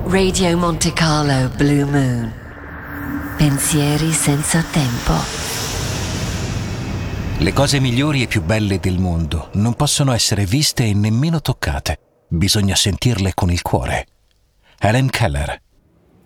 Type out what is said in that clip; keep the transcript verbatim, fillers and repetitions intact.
Radio Monte Carlo Blue Moon. Pensieri senza tempo. Le cose migliori e più belle del mondo non possono essere viste e nemmeno toccate. Bisogna sentirle con il cuore. Helen Keller.